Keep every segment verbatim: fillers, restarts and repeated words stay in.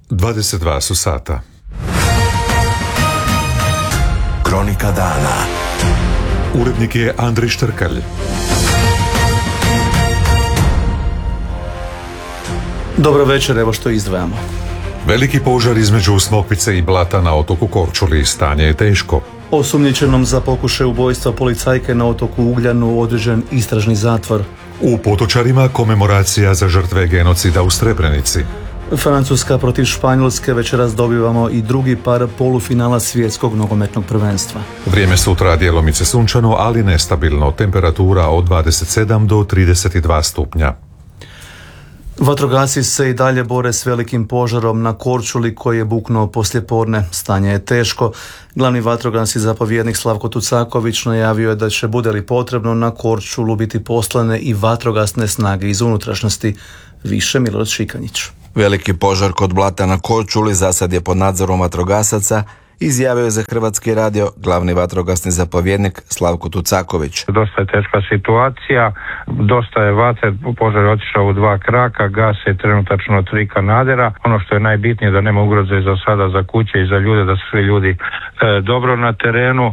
dvadeset dva su sata. Kronika dana. Urednik je Andrij Štrkalj. Dobro večer, evo što izdvajamo. Veliki požar između Smokvice i Blata na otoku Korčuli, stanje je teško. Osumnjičenom za pokušaj ubojstva policajke na otoku Ugljanu određen istražni zatvor. U Potočarima komemoracija za žrtve genocida u Srebrenici. Francuska protiv Španjolske, večeras dobivamo i drugi par polufinala svjetskog nogometnog prvenstva. Vrijeme sutra djelomice sunčano, ali nestabilno, temperatura od dvadeset sedam do trideset dva stupnja. Vatrogasci se i dalje bore s velikim požarom na Korčuli koji je buknuo poslijepodne. Stanje je teško. Glavni vatrogasni zapovjednik Slavko Tucaković najavio je da će, bude li potrebno, na Korčulu biti poslane i vatrogasne snage iz unutrašnjosti. Više Milorad Šikanjić. Veliki požar kod Blata na Korčuli za sad je pod nadzorom vatrogasaca, izjavio je za Hrvatski radio glavni vatrogasni zapovjednik Slavko Tucaković. Dosta je teška situacija, dosta je vatre, požar je otišao u dva kraka, gase trenutačno tri kanadera. Ono što je najbitnije da nema ugroze za sada za kuće i za ljude, da su svi ljudi e, dobro na terenu. E,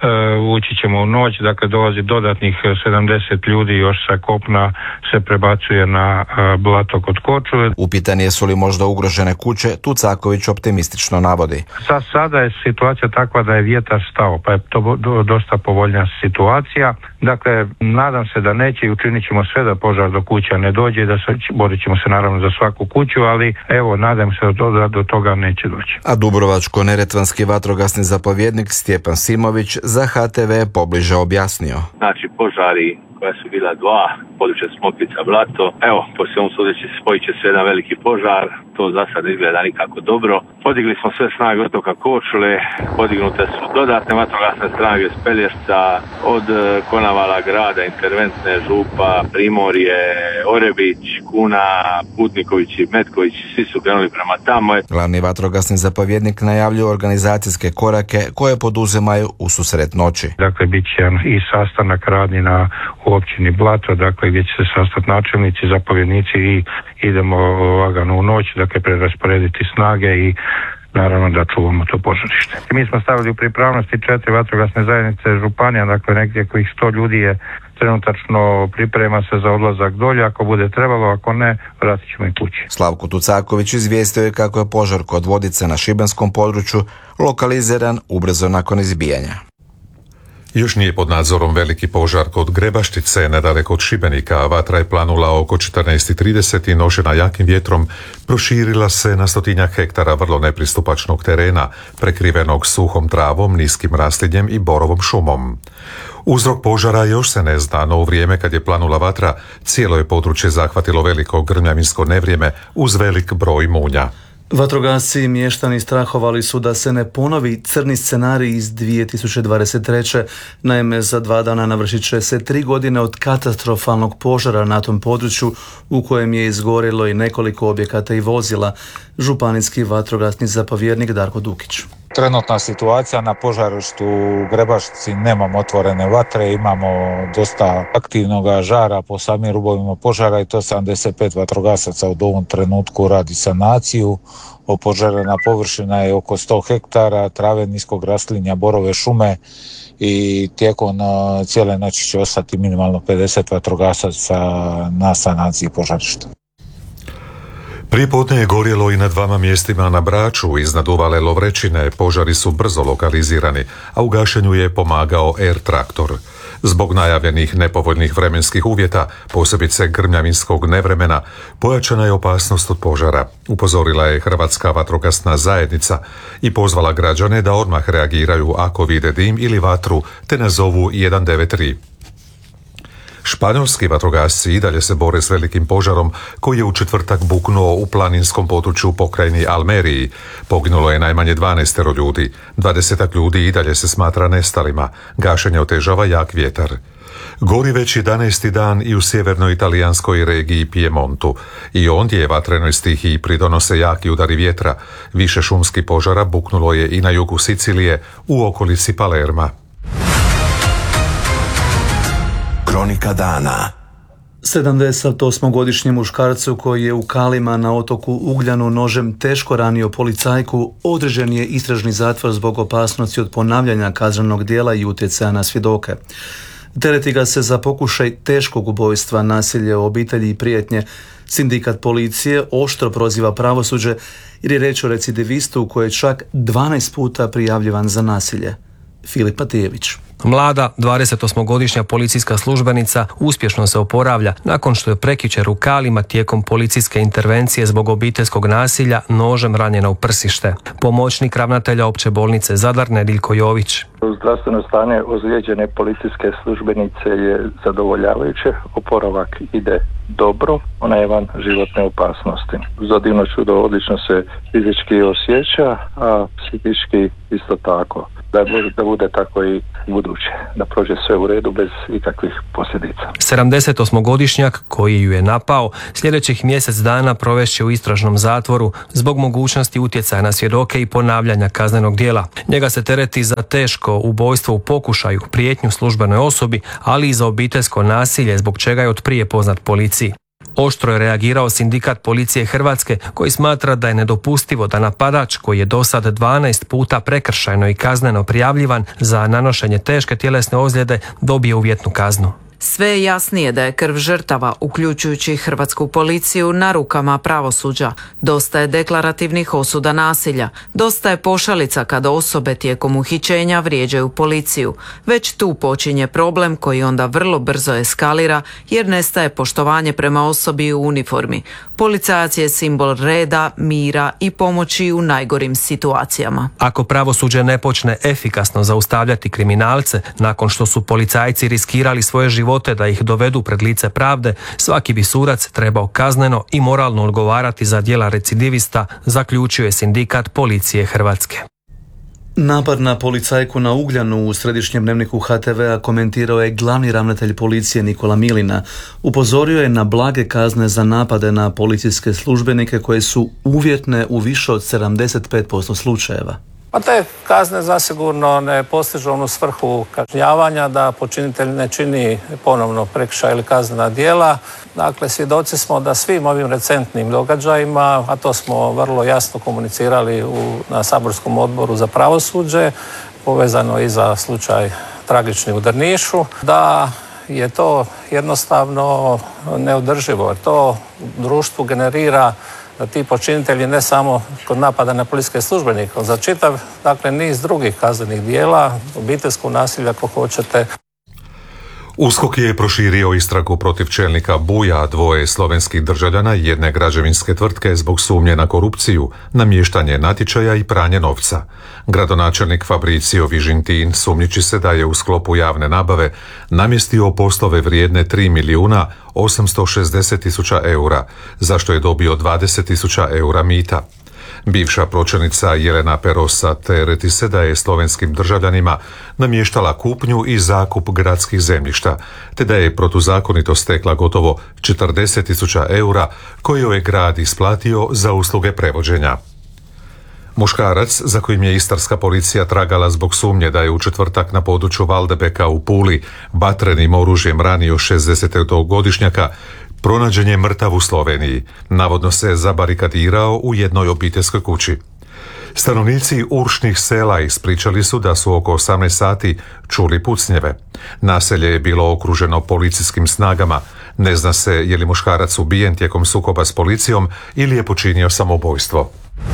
ući ćemo u noć, dakle dolazi dodatnih sedamdeset ljudi još sa kopna se prebacuje na e, Blato kod Korčule. Upitan jesu li možda ugrožene kuće, Tucaković optimistično navodi. Sa sada je situacija takva da je vjetar stao, pa je to do, dosta povoljna situacija. Dakle, nadam se da neće i učinit ćemo sve da požar do kuća ne dođe i da se, borit ćemo se naravno za svaku kuću, ali evo, nadam se da do toga neće doći. A Dubrovačko-neretvanski vatrogasni zapovjednik Stjepan Simović za H T V pobliže objasnio. Znači, požari koja su bila dva, područje Smokvica, Blato. Evo, po svemu sudeći spojit će se jedan veliki požar, to za sad izgleda nikako dobro. Podigli smo sve snage otoka Korčule, podignute su dodatne vatrogasne snage s Pelješca, od Konavala grada, interventne, Župa, Primorje, Orebić, Kuna, Putniković i Metković, svi su krenuli prema tamo. Glavni vatrogasni zapovjednik najavljuje organizacijske korake koje poduzimaju u susret noći. Dakle, bit će i sastanak radni na u općini Blato, dakle gdje će se sastati načelnici, zapovjednici i idemo lagano u noć, dakle prerasporediti snage i naravno da čuvamo to požarište. Mi smo stavili u pripravnosti četiri vatrogasne zajednice županija, dakle negdje kojih sto ljudi je trenutačno priprema se za odlazak dolje, ako bude trebalo, ako ne, vratit ćemo i kući. Slavko Tucaković izvijestio je kako je požar kod Vodice na šibenskom području lokaliziran ubrzo nakon izbijanja. Još nije pod nadzorom veliki požar kod Grebaštice, nedaleko od Šibenika. Vatra je planula oko četrnaest i trideset i nošena jakim vjetrom proširila se na stotinjak hektara vrlo nepristupačnog terena, prekrivenog suhom travom, niskim raslinjem i borovom šumom. Uzrok požara još se ne zna, no u vrijeme kad je planula vatra, cijelo je područje zahvatilo veliko grmljavinsko nevrijeme uz velik broj munja. Vatrogasci i mještani strahovali su da se ne ponovi crni scenarij iz dvije tisuće dvadeset treće. Naime, za dva dana navršit će se tri godine od katastrofalnog požara na tom području u kojem je izgorjelo i nekoliko objekata i vozila. Županijski vatrogasni zapovjednik Darko Dukić. Trenutna situacija na požarištu u Grebaštici, nemamo otvorene vatre, imamo dosta aktivnog žara po samim rubovima požara i to sedamdeset pet vatrogasaca u ovom trenutku radi sanaciju. Opožarena površina je oko sto hektara, trave niskog raslinja, borove šume i tijekom cijele noći će ostati minimalno pedeset vatrogasaca na sanaciji požarišta. Prije podne je gorjelo i na dvama mjestima na Braču, iznad uvale Lovrečine. Požari su brzo lokalizirani, a u gašenju je pomagao Air traktor. Zbog najavljenih nepovoljnih vremenskih uvjeta, posebice grmljavinskog nevremena, pojačana je opasnost od požara. Upozorila je Hrvatska vatrogasna zajednica i pozvala građane da odmah reagiraju ako vide dim ili vatru, te nazovu jedan devet tri. Španjolski vatrogasci i dalje se bore s velikim požarom koji je u četvrtak buknuo u planinskom području pokrajini Almeriji. Poginulo je najmanje dvanaest ljudi, dvadesetak ljudi i dalje se smatra nestalima. Gašenje otežava jak vjetar. Gori već jedanaesti dan i u sjevernoj italijanskoj regiji Piemontu. I ondje je vatrenoj stihiji pridonose jaki udari vjetra. Više šumskih požara buknulo je i na jugu Sicilije u okolici Palerma. Kronika dana. sedamdesetosmogodišnji muškarcu koji je u Kalima na otoku Ugljanu nožem teško ranio policajku određen je istražni zatvor zbog opasnosti od ponavljanja kaznenog djela i utjecaja na svjedoke. Tereti ga se za pokušaj teškog ubojstva, nasilje u obitelji i prijetnje. Sindikat policije oštro proziva pravosuđe jer je riječ o recidivistu koji je čak dvanaest puta prijavljivan za nasilje. Filip Patijević. Mlada, dvadesetosmogodišnja policijska službenica uspješno se oporavlja nakon što je prekjučer u Kalima tijekom policijske intervencije zbog obiteljskog nasilja nožem ranjena u prsište. Pomoćnik ravnatelja opće bolnice Zadar Nediljko Jović. Zdravstveno stanje ozlijeđene policijske službenice je zadovoljavajuće, oporavak ide dobro, ona je van životne opasnosti. Za divno čudo odlično se fizički osjeća, a psihički isto tako. Da, da bude tako i buduće, da prođe sve u redu bez ikakvih posljedica. sedamdesetosmogodišnjak koji ju je napao sljedećih mjesec dana provešće u istražnom zatvoru zbog mogućnosti utjecaja na svjedoke i ponavljanja kaznenog djela. Njega se tereti za teško ubojstvo u pokušaju, prijetnju službenoj osobi, ali i za obiteljsko nasilje zbog čega je otprije poznat policiji. Oštro je reagirao sindikat policije Hrvatske koji smatra da je nedopustivo da napadač koji je do sad dvanaest puta prekršajno i kazneno prijavljivan za nanošenje teške tjelesne ozljede dobije uvjetnu kaznu. Sve je jasnije da je krv žrtava, uključujući hrvatsku policiju, na rukama pravosuđa. Dosta je deklarativnih osuda nasilja. Dosta je pošalica kada osobe tijekom uhićenja vrijeđaju policiju. Već tu počinje problem koji onda vrlo brzo eskalira jer nestaje poštovanje prema osobi u uniformi. Policajac je simbol reda, mira i pomoći u najgorim situacijama. Ako pravosuđe ne počne efikasno zaustavljati kriminalce nakon što su policajci riskirali svoje živote da ih dovedu pred lice pravde, svaki bi sudac trebao kazneno i moralno odgovarati za djela recidivista, zaključio je sindikat policije Hrvatske. Napad na policajku na Ugljanu u središnjem dnevniku H T V-a komentirao je glavni ravnatelj policije Nikola Milina. Upozorio je na blage kazne za napade na policijske službenike koje su uvjetne u više od sedamdeset pet posto slučajeva. Pa te kazne zasigurno ne postižu onu svrhu kažnjavanja da počinitelj ne čini ponovno prekršaj ili kaznena djela. Dakle, svjedoci smo da svim ovim recentnim događajima, a to smo vrlo jasno komunicirali u, na saborskom odboru za pravosuđe, povezano i za slučaj tragični u Drnišu, da je to jednostavno neodrživo. Jer to u društvu generira da ti počinitelji ne samo kod napada na policijske službenike, za čitav, dakle, niz drugih kaznenih djela, obiteljskog nasilja, ako hoćete. USKOK je proširio istragu protiv čelnika Buja, dvoje slovenskih državljana i jedne građevinske tvrtke zbog sumnje na korupciju, namještanje natječaja i pranje novca. Gradonačelnik Fabricio Vižintin sumnjiči se da je u sklopu javne nabave namjestio poslove vrijedne tri milijuna osamsto šezdeset tisuća eura, zašto je dobio dvadeset tisuća eura mita. Bivša pročelnica Jelena Perosa tereti se da je slovenskim državljanima namještala kupnju i zakup gradskih zemljišta, te da je protuzakonito stekla gotovo četrdeset tisuća eura koje je grad isplatio za usluge prevođenja. Muškarac, za kojim je istarska policija tragala zbog sumnje da je u četvrtak na području Valdebeka u Puli vatrenim oružjem ranio šezdesetogodišnjaka, pronađen je mrtav u Sloveniji. Navodno se zabarikadirao u jednoj obiteljskoj kući. Stanovnici Uršnih sela ispričali su da su oko osamnaest sati čuli pucnjeve. Naselje je bilo okruženo policijskim snagama. Ne zna se je li muškarac ubijen tijekom sukoba s policijom ili je počinio samoubojstvo.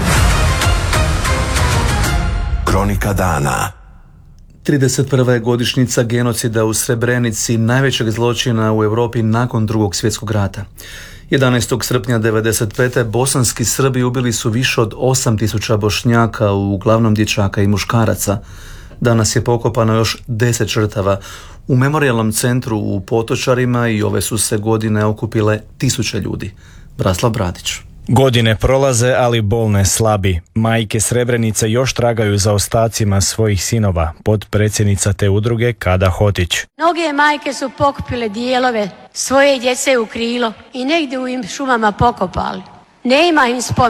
Kronika dana. trideset prva je godišnjica genocida u Srebrenici, najvećeg zločina u Europi nakon Drugog svjetskog rata. jedanaestog srpnja devedeset pete bosanski Srbi ubili su više od osam tisuća Bošnjaka, uglavnom dječaka i muškaraca. Danas je pokopano još deset žrtava. U memorijalnom centru u Potočarima i ove su se godine okupile tisuće ljudi. Braslav Bradić. Godine prolaze, ali bol ne slabi. Majke Srebrenice još tragaju za ostacima svojih sinova, potpredsjednica te udruge Kada Hotić. Mnoge majke su pokupile dijelove svoje djece u krilo i negdje u im šumama pokopali. Nema im spomena,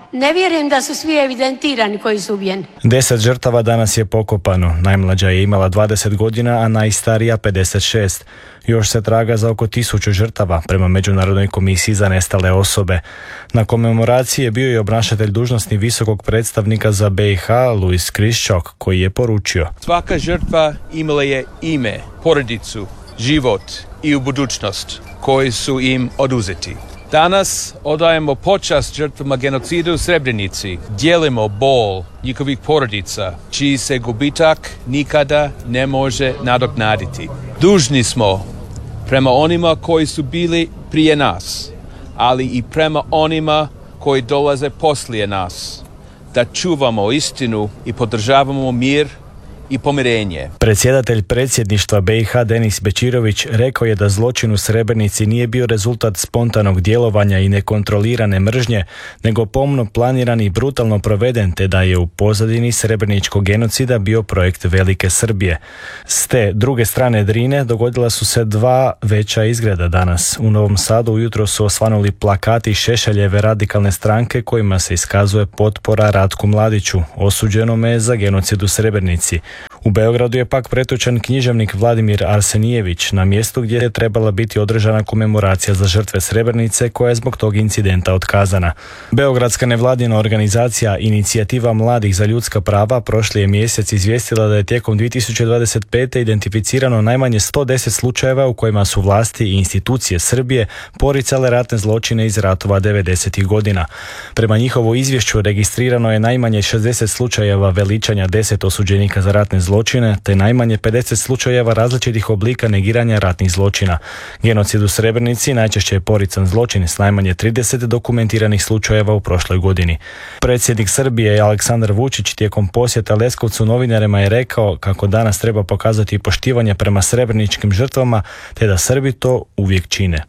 Ne vjerujem da su svi evidentirani koji su ubijeni. Deset žrtava danas je pokopano. Najmlađa je imala dvadeset godina, a najstarija pedeset šest. Još se traga za oko tisuću žrtava prema Međunarodnoj komisiji za nestale osobe. Na komemoraciji je bio i obnašatelj dužnosti visokog predstavnika za B i H, Luis Kriščok, koji je poručio: svaka žrtva imala je ime, porodicu, život i u budućnost koji su im oduzeti. Danas odajemo počast žrtvama genocida u Srebrenici. Dijelimo bol njihovih porodica, čiji se gubitak nikada ne može nadoknaditi. Dužni smo prema onima koji su bili prije nas, ali i prema onima koji dolaze poslije nas, da čuvamo istinu i podržavamo mir i pomirenje. Predsjedatelj predsjedništva B i H Denis Bečirović rekao je da zločin u Srebrenici nije bio rezultat spontanog djelovanja i nekontrolirane mržnje, nego pomno planiran i brutalno proveden, te da je u pozadini srebreničkog genocida bio projekt Velike Srbije. S te druge strane Drine dogodila su se dva veća izgreda danas. U Novom Sadu ujutro su osvanuli plakati Šešeljeve radikalne stranke kojima se iskazuje potpora Ratku Mladiću, osuđenome za genocid u Srebrenici. U Beogradu je pak pretočen književnik Vladimir Arsenijević na mjestu gdje je trebala biti održana komemoracija za žrtve Srebrenice, koja je zbog tog incidenta otkazana. Beogradska nevladina organizacija Inicijativa mladih za ljudska prava prošli je mjesec izvijestila da je tijekom dvije tisuće dvadeset pete. identificirano najmanje sto deset slučajeva u kojima su vlasti i institucije Srbije poricale ratne zločine iz ratova devedesetih godina. Prema njihovu izvješću registrirano je najmanje šezdeset slučajeva veličanja deset osuđenika za ratne zločine, te najmanje pedeset slučajeva različitih oblika negiranja ratnih zločina. Genocid u Srebrenici najčešće je porican zločin s najmanje trideset dokumentiranih slučajeva u prošloj godini. Predsjednik Srbije Aleksandar Vučić tijekom posjeta Leskovcu novinarima je rekao kako danas treba pokazati poštivanje prema srebreničkim žrtvama, te da Srbi to uvijek čine.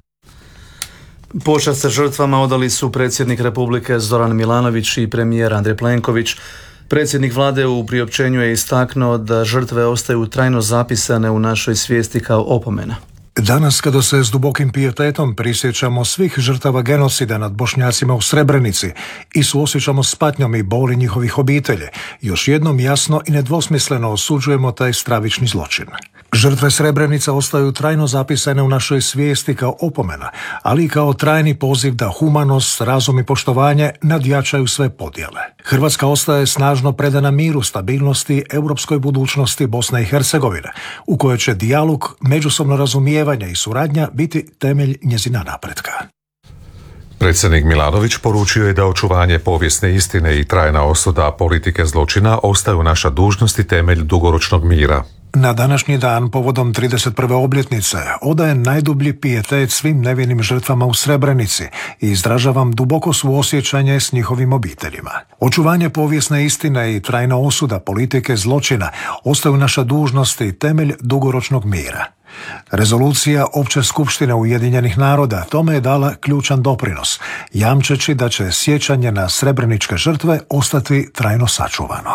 Počast sa žrtvama odali su predsjednik Republike Zoran Milanović i premijer Andrej Plenković. Predsjednik vlade u priopćenju je istaknuo da žrtve ostaju trajno zapisane u našoj svijesti kao opomena. Danas, kada se s dubokim pijetetom prisjećamo svih žrtava genocida nad Bošnjacima u Srebrenici i suosjećamo s patnjom i boli njihovih obitelji, još jednom jasno i nedvosmisleno osuđujemo taj stravični zločin. Žrtve Srebrenica ostaju trajno zapisane u našoj svijesti kao opomena, ali i kao trajni poziv da humanost, razum i poštovanje nadjačaju sve podjele. Hrvatska ostaje snažno predana miru, stabilnosti i europskoj budućnosti Bosne i Hercegovine, u kojoj će dijalog, međusobno razumijevanje i suradnja biti temelj njezina napretka. Predsjednik Milanović poručio je da očuvanje povijesne istine i trajna osuda politike zločina ostaju naša dužnost i temelj dugoročnog mira. Na današnji dan, povodom trideset prve obljetnice, odaje najdublji pijetet svim nevinim žrtvama u Srebrenici i izražavam duboko suosjećanje s njihovim obiteljima. Očuvanje povijesne istine i trajna osuda politike zločina ostaju naša dužnost i temelj dugoročnog mira. Rezolucija Opće skupštine Ujedinjenih naroda tome je dala ključan doprinos, jamčeći da će sjećanje na srebreničke žrtve ostati trajno sačuvano.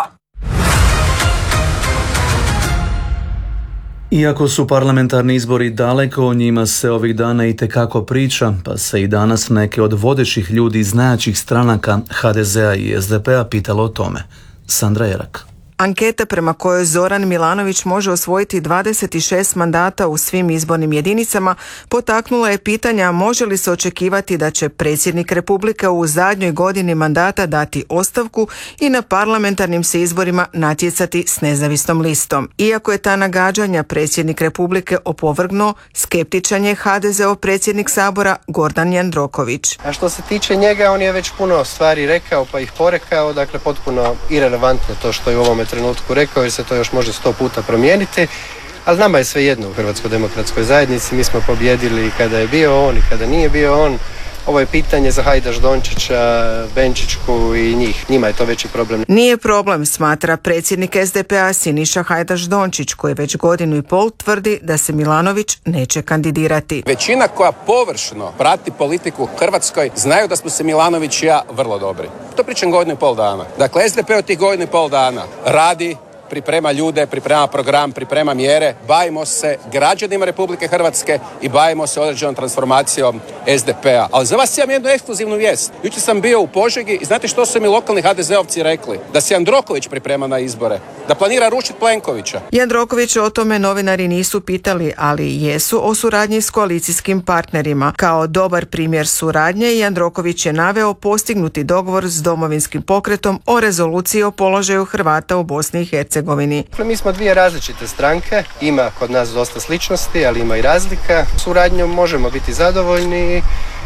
Iako su parlamentarni izbori daleko, o njima se ovih dana itekako priča, pa se i danas neke od vodećih ljudi iz najjačih stranaka ha de zea i es de pea pitalo o tome. Sandra Jerak. Anketa prema kojoj Zoran Milanović može osvojiti dvadeset šest mandata u svim izbornim jedinicama potaknula je pitanja može li se očekivati da će predsjednik Republike u zadnjoj godini mandata dati ostavku i na parlamentarnim se izborima natjecati s nezavisnom listom. Iako je ta nagađanja predsjednik Republike opovrgnuo, skeptičan je ha de zeov predsjednik Sabora Gordan Jandroković. A što se tiče njega, on je već puno stvari rekao pa ih porekao, dakle potpuno irelevantno to što je u ovome trenutku rekao jer se to još može sto puta promijeniti, ali nama je sve jedno u Hrvatskoj demokratskoj zajednici, mi smo pobjedili kada je bio on i kada nije bio on. Ovo je pitanje za Hajdaš Dončića, Benčićku i njih. Njima je to veći problem. Nije problem, smatra predsjednik es de pea Siniša Hajdaš Dončić, koji već godinu i pol tvrdi da se Milanović neće kandidirati. Većina koja površno prati politiku u Hrvatskoj znaju da smo se Milanović i ja vrlo dobri. To pričam godinu i pol dana. Dakle, es de pe od tih godinu i pol dana radi, priprema ljude, priprema program, priprema mjere. Bavimo se građanima Republike Hrvatske i bavimo se određenom transformacijom S D P-a. Ali za vas imam jednu ekskluzivnu vijest. Jučer sam bio u Požegi i znate što su mi lokalni ha de zeovci rekli? Da se Jandroković priprema na izbore, da planira rušiti Plenkovića. Jandroković o tome novinari nisu pitali, ali jesu o suradnji s koalicijskim partnerima. Kao dobar primjer suradnje, Jandroković je naveo postignuti dogovor s Domovinskim pokretom o rezoluciji o položaju Hrvata u Bosni i Hercegovini. Mi smo dvije različite stranke, ima kod nas dosta sličnosti, ali ima i razlika. Suradnjom možemo biti zadovoljni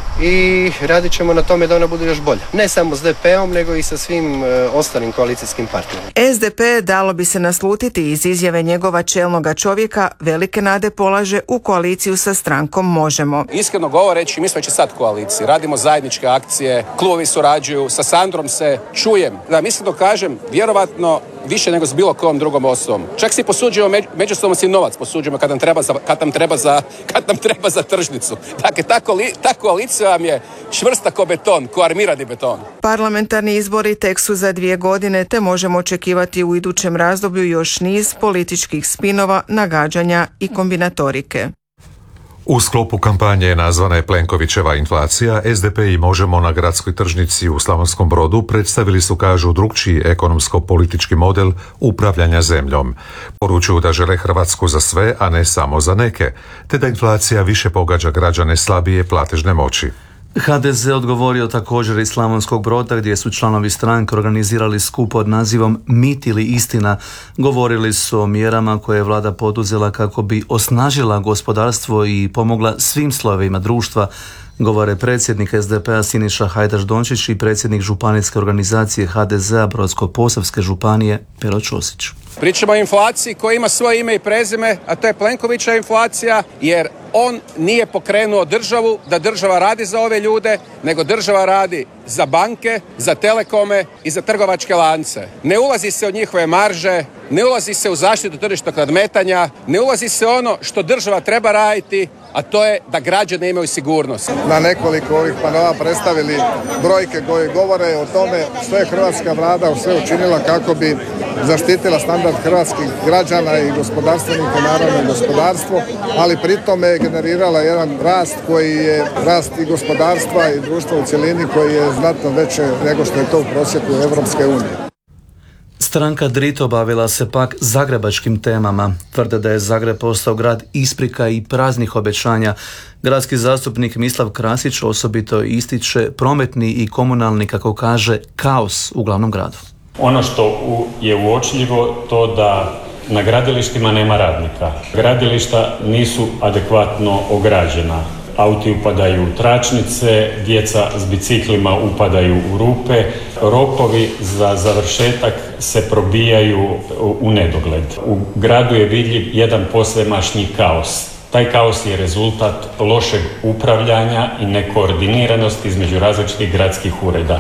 i radit ćemo na tome da ona bude još bolja. Ne samo s de pe-om, nego i sa svim e, ostalim koalicijskim partnerima. es de pe, dalo bi se naslutiti iz izjave njegova čelnoga čovjeka, velike nade polaže u koaliciju sa strankom Možemo. Iskreno govoreći, mi smo već sad u koaliciji. Radimo zajedničke akcije, klubovi surađuju, sa Sandrom se čujem. Da, iskreno kažem, vjerovatno više nego s bilo kojom drugom osobom. Čak si posuđujemo, među, međusobno si novac posuđujemo kad nam treba za, kad nam treba za, kad nam treba za tržnicu. Dakle, ta, koli, ta koalicija vam je čvrsta ko beton, ko armirani beton. Parlamentarni izbori tek su za dvije godine, te možemo očekivati u idućem razdoblju još niz političkih spinova, nagađanja i kombinatorike. U sklopu kampanje nazvane Plenkovićeva inflacija, es de pe i Možemo na gradskoj tržnici u Slavonskom Brodu predstavili su, kažu, drukčiji ekonomsko-politički model upravljanja zemljom. Poručuju da žele Hrvatsku za sve, a ne samo za neke, te da inflacija više pogađa građane slabije platežne moći. ha de ze odgovorio također iz Slavonskog Broda, gdje su članovi stranke organizirali skup pod nazivom Mit ili istina. Govorili su o mjerama koje je vlada poduzela kako bi osnažila gospodarstvo i pomogla svim slojevima društva, govore predsjednik es de pe-a Siniša Hajdaš Dončić i predsjednik županijske organizacije ha de ze-a Brodsko-posavske županije Pero Ćosić. Pričamo o inflaciji koja ima svoje ime i prezime, a to je Plenkovićeva inflacija, jer on nije pokrenuo državu da država radi za ove ljude, nego država radi za banke, za telekome i za trgovačke lance. Ne ulazi se u njihove marže, ne ulazi se u zaštitu tržišnog nadmetanja, ne ulazi se ono što država treba raditi, a to je da građani imaju sigurnost. Na nekoliko ovih panela predstavili brojke koje govore o tome što je hrvatska vlada sve učinila kako bi zaštitila standard hrvatskih građana i gospodarstvenika, naravno i gospodarstvo, ali pritome je generirala jedan rast koji je rast i gospodarstva i društva u cjelini koji je znatno veće nego što je to u prosjeku Europske unije. Stranka Drito bavila se pak zagrebačkim temama. Tvrde da je Zagreb postao grad isprika i praznih obećanja. Gradski zastupnik Mislav Krasić osobito ističe prometni i komunalni, kako kaže, kaos u glavnom gradu. Ono što je uočljivo to da na gradilištima nema radnika. Gradilišta nisu adekvatno ograđena. Auti upadaju u tračnice, djeca s biciklima upadaju u rupe, rokovi za završetak se probijaju u nedogled. U gradu je vidljiv jedan posvemašnji kaos. Taj kaos je rezultat lošeg upravljanja i nekoordiniranosti između različitih gradskih ureda.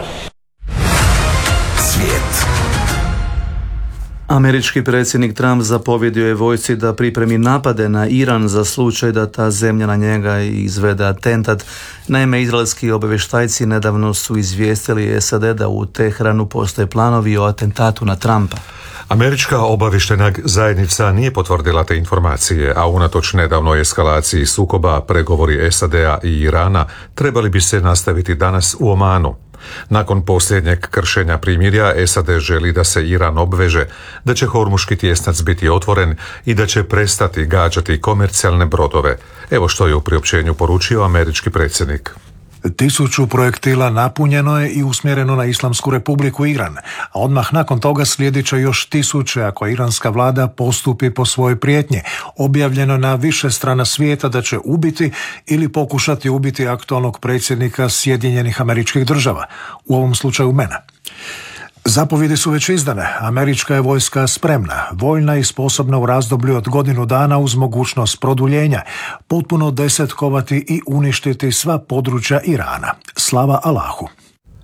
Američki predsjednik Trump zapovjedio je vojsci da pripremi napade na Iran za slučaj da ta zemlja na njega izvede atentat. Naime, izraelski obavještajci nedavno su izvijestili es a de da u Teheranu postoje planovi o atentatu na Trumpa. Američka obavještajna zajednica nije potvrdila te informacije, a unatoč nedavnoj eskalaciji sukoba, pregovori es a de-a i Irana trebali bi se nastaviti danas u Omanu. Nakon posljednjeg kršenja primirja, es a de želi da se Iran obveže da će Hormuški tjesnac biti otvoren i da će prestati gađati komercijalne brodove. Evo što je u priopćenju poručio američki predsjednik. Tisuću projektila napunjeno je i usmjereno na Islamsku republiku Iran, a odmah nakon toga slijedit će još tisuće ako iranska vlada postupi po svojoj prijetnji. Objavljeno na više strana svijeta da će ubiti ili pokušati ubiti aktualnog predsjednika Sjedinjenih Američkih Država, u ovom slučaju mene. Zapovjedi su već izdane. Američka je vojska spremna, voljna i sposobna u razdoblju od godinu dana uz mogućnost produljenja, potpuno desetkovati i uništiti sva područja Irana. Slava Allahu.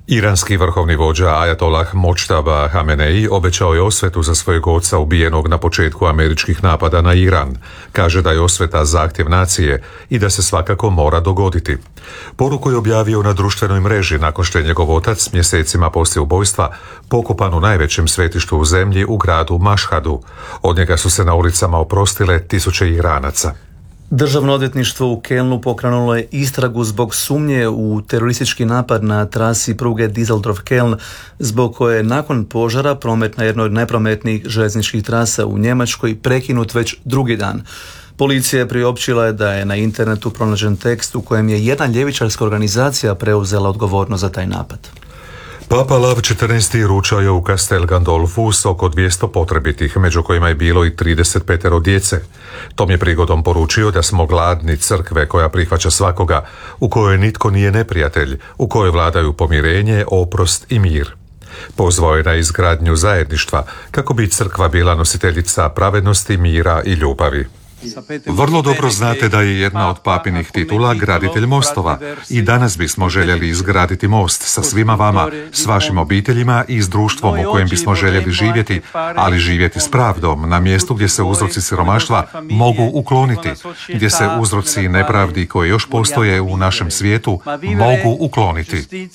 Iranski vrhovni vođa Ajatollah Močtaba Hamenei obećao je osvetu za svojeg oca ubijenog na početku američkih napada na Iran. Kaže da je osveta zahtjev nacije i da se svakako mora dogoditi. Poruku je objavio na društvenoj mreži nakon što je njegov otac mjesecima poslije ubojstva pokopan u najvećem svetištu u zemlji u gradu Mašhadu. Od njega su se na ulicama oprostile tisuće Iranaca. Državno odvjetništvo u Kelnu pokrenulo je istragu zbog sumnje u teroristički napad na trasi pruge Düsseldorf-Keln, zbog koje je nakon požara promet na jednoj od najprometnijih željezničkih trasa u Njemačkoj prekinut već drugi dan. Policija je priopćila da je na internetu pronađen tekst u kojem je jedna ljevičarska organizacija preuzela odgovornost za taj napad. Papa Lav četrnaesti ručao je u Castel Gandolfu s oko dvjesto potrebitih, među kojima je bilo i trideset pet djece. Tom je prigodom poručio da smo gladni crkve koja prihvaća svakoga, u kojoj nitko nije neprijatelj, u kojoj vladaju pomirenje, oprost i mir. Pozvao je na izgradnju zajedništva kako bi crkva bila nositeljica pravednosti, mira i ljubavi. Vrlo dobro znate da je jedna od papinih titula graditelj mostova i danas bismo željeli izgraditi most sa svima vama, s vašim obiteljima i s društvom u kojem bismo željeli živjeti, ali živjeti s pravdom na mjestu gdje se uzroci siromaštva mogu ukloniti, gdje se uzroci nepravdi koje još postoje u našem svijetu mogu ukloniti.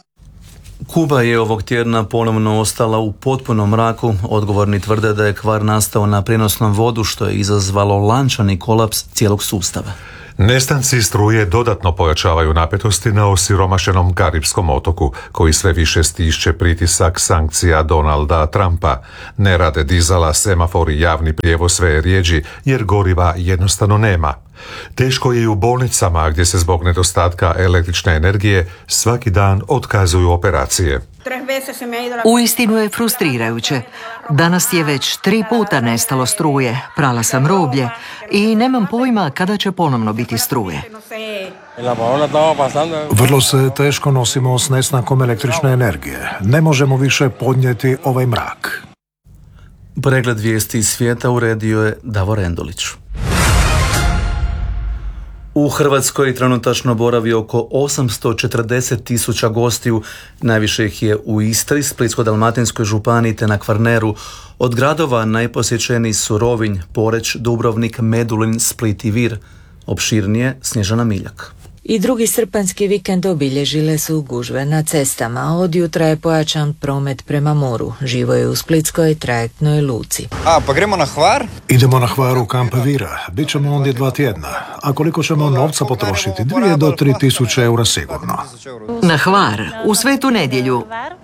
Kuba je ovog tjedna ponovno ostala u potpunom mraku. Odgovorni tvrde da je kvar nastao na prijenosnom vodu, što je izazvalo lančani kolaps cijelog sustava. Nestanci struje dodatno pojačavaju napetosti na osiromašenom Karibskom otoku, koji sve više stišće pritisak sankcija Donalda Trumpa. Ne rade dizala, semafori, javni prijevoz sve je rijeđi, jer goriva jednostavno nema. Teško je i u bolnicama, gdje se zbog nedostatka električne energije svaki dan otkazuju operacije. Uistinu je frustrirajuće. Danas je već tri puta nestalo struje, prala sam roblje i nemam pojma kada će ponovno biti struje. Vrlo se teško nosimo s nestankom električne energije. Ne možemo više podnijeti ovaj mrak. Pregled vijesti iz svijeta uredio je Davor Endulić. U Hrvatskoj trenutačno boravi oko osamsto četrdeset tisuća gostiju, najviše ih je u Istri, Splitsko-dalmatinskoj županiji te na Kvarneru. Od gradova najposjećeniji su Rovinj, Poreč, Dubrovnik, Medulin, Split i Vir. Opširnije Snježana Miljak. I drugi srpanjski vikend obilježile su gužve na cestama. Od jutra je pojačan promet prema moru. Živo je u splitskoj trajektnoj luci. A, pa gremo na Hvar? Idemo na Hvar u kamp Vira. Bićemo ondje dva tjedna. A koliko ćemo novca potrošiti? Dvije do tri tisuće eura sigurno. Na Hvar, u Svetu nedjelju.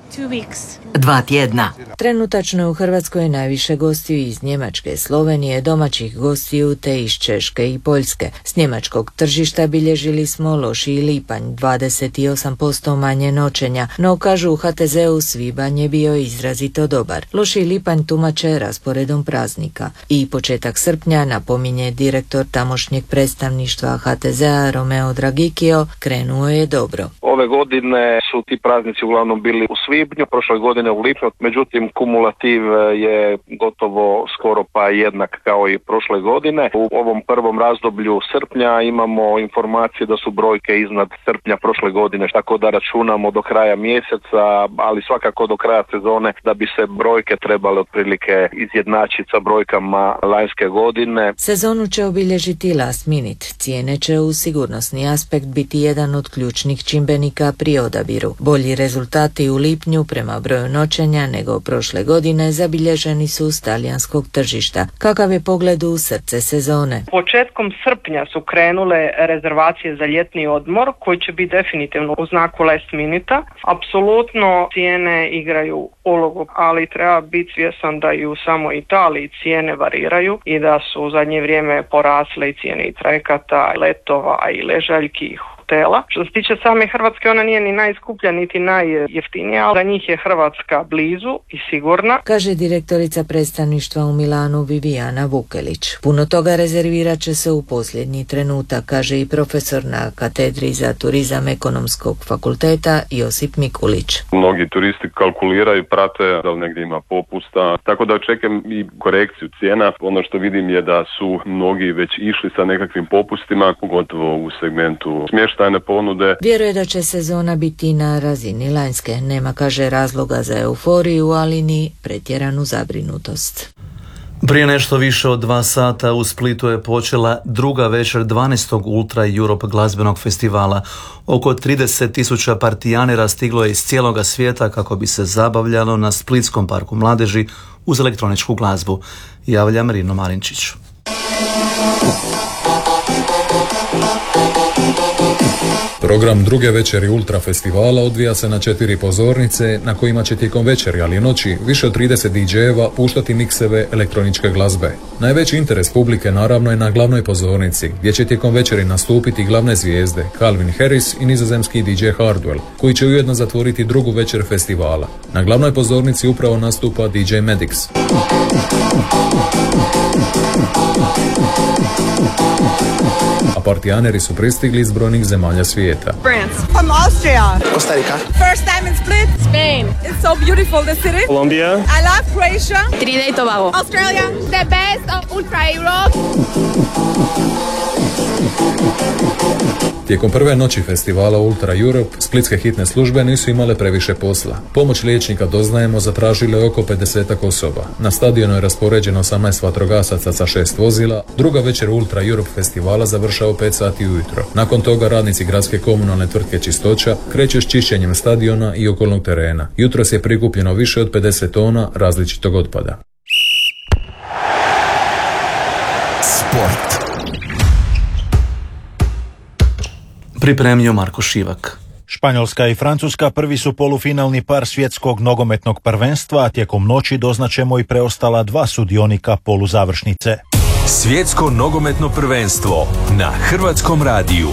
Dva tjedna. Trenutačno je u Hrvatskoj najviše gostiju iz Njemačke, Slovenije, domaćih gostiju te iz Češke i Poljske. S njemačkog tržišta bilježili smo lošiji lipanj, dvadeset osam posto manje noćenja, no kažu u H T Z-u svibanj je bio izrazito dobar. Lošiji lipanj tumače rasporedom praznika. I početak srpnja, napominje direktor tamošnjeg predstavništva H T Z-a Romeo Dragikio, krenuo je dobro. Ove godine su ti praznici uglavnom bili u svibnju, prošle godine u lipnju, međutim kumulativ je gotovo skoro pa jednak kao i prošle godine. U ovom prvom razdoblju srpnja imamo informacije da su brojke iznad srpnja prošle godine, tako da računamo do kraja mjeseca, ali svakako do kraja sezone da bi se brojke trebale otprilike izjednačiti sa brojkama lanjske godine. Sezonu će obilježiti last minute. Cijene će u sigurnosni aspekt biti jedan od ključnih čimbenika pri odabiru. Bolji rezultati u lipnju prema broju noćenja nego prošle godine zabilježeni su s talijanskog tržišta. Kakav je pogled u srce sezone? Početkom srpnja su krenule rezervacije za ljetni odmor koji će biti definitivno u znaku last minuta. Apsolutno cijene igraju ulogu, ali treba biti svjesan da i u samoj Italiji cijene variraju i da su u zadnje vrijeme porasle i cijene i trajekata, letova i ležaljki i hotela. Što se tiče same Hrvatske, ona nije ni najskuplja niti najjeftinija, ali za njih je Hrvatska blizu i sigurna, kaže direktorica predstavništva u Milanu Vivijana Vukelić. Puno toga rezervirat će se u posljednji trenutak, kaže i profesor na katedri za turizam Ekonomskog fakulteta Josip Mikulić. Mnogi turisti kalkuliraju, prate da li negdje ima popusta, tako da očekujem i korekciju cijena. Ono što vidim je da su mnogi već išli sa nekakvim popustima, pogotovo u segmentu smještaja smještajne ponude. Vjeruje da će sezona biti na razini lanjske. Nema, kaže, razloga za euforiju, ali ni pretjeranu zabrinutost. Prije nešto više od dva sata u Splitu je počela druga večer dvanaestog Ultra Europe glazbenog festivala. Oko trideset tisuća partijanera stiglo je iz cijeloga svijeta kako bi se zabavljalo na Splitskom parku mladeži uz elektroničku glazbu. Javlja Marino Marinčić. Program druge večeri Ultra festivala odvija se na četiri pozornice na kojima će tijekom večeri, ali i noći, više od trideset di džejeva puštati mikseve elektroničke glazbe. Najveći interes publike naravno je na glavnoj pozornici, gdje će tijekom večeri nastupiti glavne zvijezde Calvin Harris i nizozemski di džej Hardwell, koji će ujedno zatvoriti drugu večer festivala. Na glavnoj pozornici upravo nastupa di džej Madix. A partijaneri su pristigli iz brojnih zemalja svijeta. France. From Austria. Costa Rica. First time in Split. Spain. It's so beautiful, the city. Colombia. I love Croatia. Trinidad i Tobago. Australia. The best of Ultra Europe. Tijekom prve noći festivala Ultra Europe, splitske hitne službe nisu imale previše posla. Pomoć liječnika, doznajemo, zatražilo je oko pedesetak osoba. Na stadionu je raspoređeno osamnaest vatrogasaca sa šest vozila. Druga večer Ultra Europe festivala završava u pet sati ujutro. Nakon toga radnici gradske komunalne tvrtke Čistoća kreću s čišćenjem stadiona i okolnog terena. Jutros je prikupljeno više od pedeset tona različitog otpada. Sport. Pripremio Marko Šivak. Španjolska i Francuska prvi su polufinalni par svjetskog nogometnog prvenstva, a tijekom noći doznačemo i preostala dva sudionika poluzavršnice. Svjetsko nogometno prvenstvo na Hrvatskom radiju.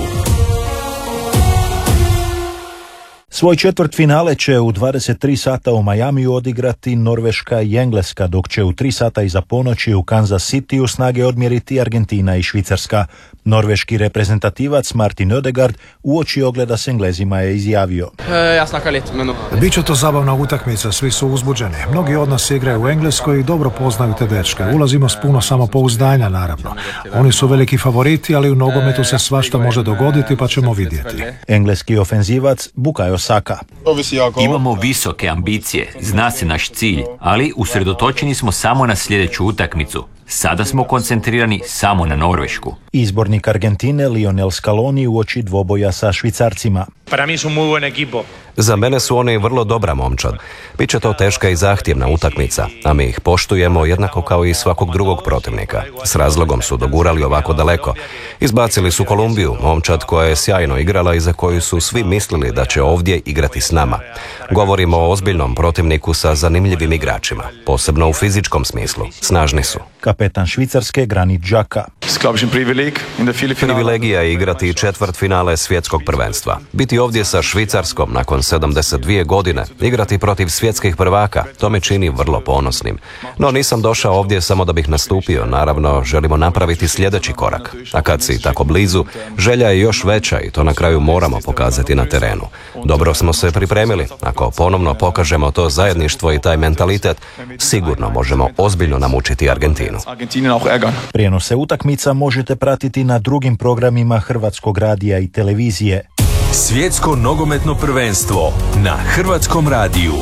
Svoj četvrt finale će u dvadeset tri sata u Majamiju odigrati Norveška i Engleska, dok će u tri sata iza ponoći u Kansas Cityu snage odmjeriti Argentina i Švicarska. Norveški reprezentativac Martin Ødegaard uoči ogleda s Englezima je izjavio: Biće to zabavna utakmica, svi su uzbuđeni. Mnogi od nas igraju u Engleskoj i dobro poznaju te dečke. Ulazimo s puno samopouzdanja, naravno. Oni su veliki favoriti, ali u nogometu se svašta može dogoditi, pa ćemo vidjeti. Engleski ofenzivac Bukayo Saka: Imamo visoke ambicije, zna se naš cilj, ali usredotočeni smo samo na sljedeću utakmicu. Sada smo koncentrirani samo na Norvešku. Izbornik Argentine Lionel Scaloni uoči dvoboja sa Švicarcima: Za mene su oni vrlo dobra momčad. Biće to teška i zahtjevna utakmica, a mi ih poštujemo jednako kao i svakog drugog protivnika. S razlogom su dogurali ovako daleko. Izbacili su Kolumbiju, momčad koja je sjajno igrala i za koju su svi mislili da će ovdje igrati s nama. Govorimo o ozbiljnom protivniku sa zanimljivim igračima, posebno u fizičkom smislu. Snažni su. Kapetan Švicarske Granit Xhaka: Privilegija je igrati četvrt finale svjetskog prvenstva. Biti ovdje sa Švicarskom nakon sedamdeset dvije godine, igrati protiv svjetskih prvaka, to me čini vrlo ponosnim. No nisam došao ovdje samo da bih nastupio, naravno želimo napraviti sljedeći korak. A kad si tako blizu, želja je još veća i to na kraju moramo pokazati na terenu. Dobro smo se pripremili, ako ponovno pokažemo to zajedništvo i taj mentalitet, sigurno možemo ozbiljno namučiti Argentinu. Prijenose utakmica možete pratiti na drugim programima Hrvatskog radija i televizije. Svjetsko nogometno prvenstvo na Hrvatskom radiju.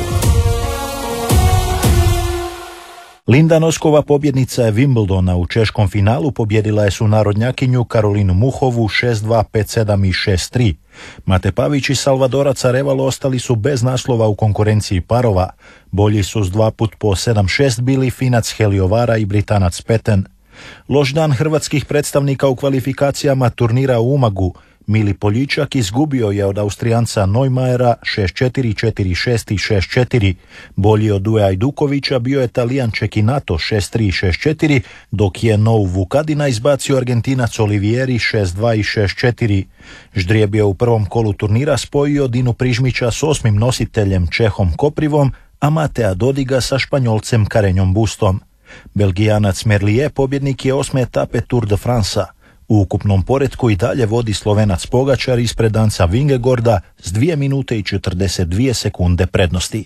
Linda Noskova, pobjednica je Wimbledona, u češkom finalu pobjedila je sunarodnjakinju Karolinu Muhovu šest dva, pet sedam i šest tri. Mate Pavić i Salvadorac Arevalo ostali su bez naslova u konkurenciji parova. Bolji su s dva put po sedam šest bili Finac Heliovara i Britanac Peten. Loš dan hrvatskih predstavnika u kvalifikacijama turnira u Umagu. Mili Poljičak izgubio je od Austrijanca Neumajera šest četiri, četiri šest i šest četiri. Bolji od Duja Ajdukovića bio je Talijan Cecchinato šest tri i šest četiri, dok je Nou Vukadina izbacio Argentinac Olivieri šest dva i šest četiri. Ždrijeb je u prvom kolu turnira spojio Dinu Prižmića s osmim nositeljem Čehom Koprivom, a Matea Dodiga sa Španjolcem Karenjom Bustom. Belgijanac Merlier pobjednik je osme etape Tour de France-a. U ukupnom poretku i dalje vodi Slovenac Pogačar ispred Danca Vingegorda s dvije minute i četrdeset dvije sekunde prednosti.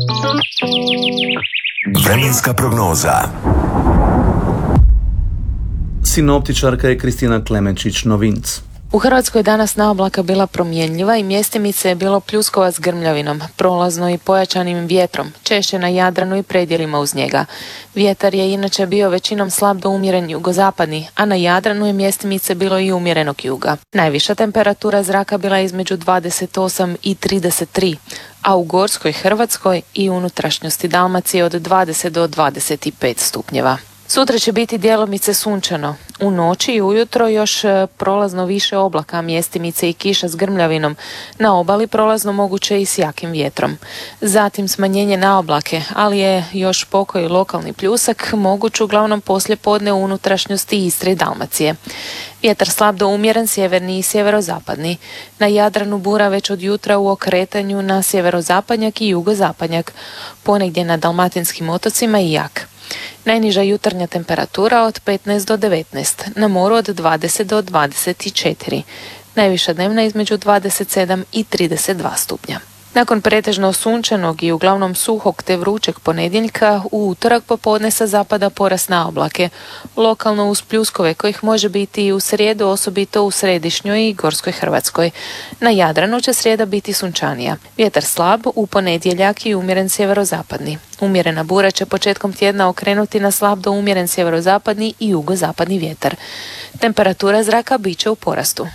Vremenska prognoza. Sinoptičarka je Kristina Klemenčić Novinc. U Hrvatskoj danas naoblaka bila promjenljiva i mjestimice je bilo pljuskova s grmljavinom, prolazno i pojačanim vjetrom, češće na Jadranu i predjelima uz njega. Vjetar je inače bio većinom slab do umjeren jugozapadni, a na Jadranu je mjestimice bilo i umjerenog juga. Najviša temperatura zraka bila između dvadeset osam i trideset tri, a u Gorskoj Hrvatskoj i unutrašnjosti Dalmacije od dvadeset do dvadeset pet stupnjeva. Sutra će biti djelomice sunčano. U noći i ujutro još prolazno više oblaka, mjestimice i kiša s grmljavinom. Na obali prolazno moguće i s jakim vjetrom. Zatim smanjenje na oblake, ali je još pokoji lokalni pljusak moguć uglavnom poslije podne u unutrašnjosti Istre i Dalmacije. Vjetar slab do umjeren sjeverni i sjeverozapadni. Na Jadranu bura već od jutra u okretanju na sjeverozapadnjak i jugozapadnjak. Ponegdje na dalmatinskim otocima i jak. Najniža jutarnja temperatura od petnaest do devetnaest, na moru od dvadeset do dvadeset četiri. Najviša dnevna između dvadeset sedam i trideset dva stupnja. Nakon pretežno sunčanog i uglavnom suhog te vrućeg ponedjeljka, u utorak popodne sa zapada porast na oblake, lokalno uz pljuskove kojih može biti i u srijedu, osobito u središnjoj i Gorskoj Hrvatskoj. Na Jadranu će srijeda biti sunčanija. Vjetar slab, u ponedjeljak i umjeren sjeverozapadni. Umjerena bura će početkom tjedna okrenuti na slab do umjeren sjeverozapadni i jugozapadni vjetar. Temperatura zraka bit će u porastu.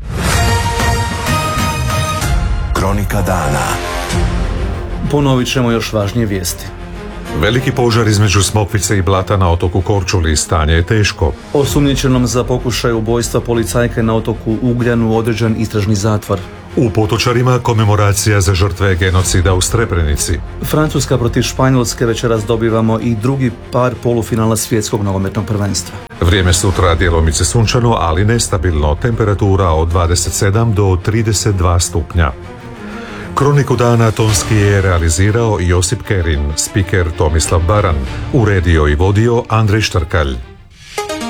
Kronika dana. Ponovit ćemo još važnije vijesti. Veliki požar između Smokvice i Blata na otoku Korčuli, stanje je teško. Osumnjičenom za pokušaj ubojstva policajke na otoku Ugljanu određen istražni zatvor. U Potočarima komemoracija za žrtve genocida u Srebrenici. Francuska protiv Španjolske, večeras dobivamo i drugi par polufinala svjetskog nogometnog prvenstva. Vrijeme sutra djelomice sunčano, ali nestabilno, temperatura od dvadeset sedam do trideset dva stupnja. Kroniku dana tonski je realizirao Josip Kerin, spiker Tomislav Baran, uredio i vodio Andrej Štrkalj.